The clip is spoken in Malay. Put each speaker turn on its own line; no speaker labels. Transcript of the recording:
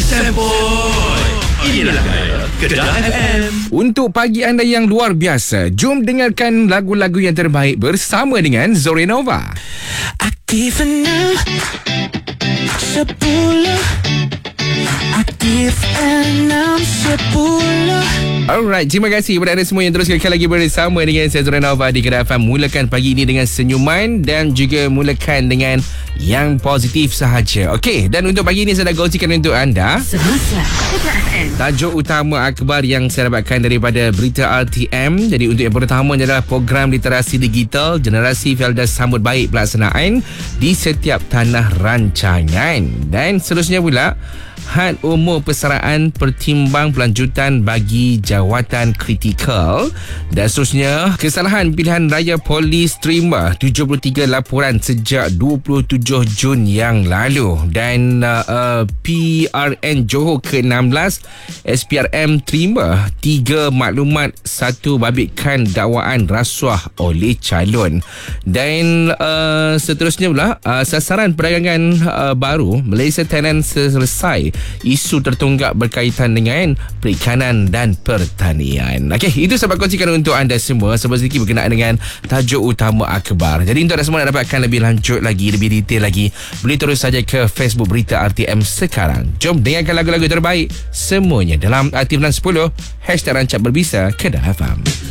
Sempoi. Inilah gaya Kedah FM.
Untuk pagi anda yang luar biasa, jom dengarkan lagu-lagu yang terbaik bersama dengan Zorenova.
Aktif 6 10 Aktif 6 10.
Alright, terima kasih kepada anda semua yang terus sekali lagi bersama dengan saya Zorenova di Kedah FM. Mulakan pagi ini dengan senyuman dan juga mulakan dengan yang positif sahaja. Okey, dan untuk pagi ini saya dah kongsikan untuk anda
Semasa Kedah FM.
tajuk utama akhbar yang saya dapatkan daripada berita RTM. Jadi untuk yang pertama adalah program literasi digital Generasi Felda sambut baik pelaksanaan di setiap tanah rancangan. Dan seterusnya pula, had umur persaraan pertimbang pelanjutan bagi jawatan kritikal. Dan seterusnya, kesalahan pilihan raya polis terima 73 laporan sejak 27 Jun yang lalu. Dan PRN Johor ke-16, SPRM terima 3 maklumat, 1 babitkan dakwaan rasuah oleh calon. Dan seterusnya pula, sasaran perdagangan baru Malaysia Tenant selesai. Isu tertunggak berkaitan dengan perikanan dan pertanian. Okey, itu saya kongsikan untuk anda semua sedikit berkenaan dengan tajuk utama akhbar. Jadi untuk anda semua nak dapatkan lebih lanjut lagi, lebih detail lagi, boleh terus saja ke Facebook Berita RTM sekarang. Jom dengarkan lagu-lagu terbaik semuanya dalam Aktif 10 #Rancak Berbisa Kedah FM.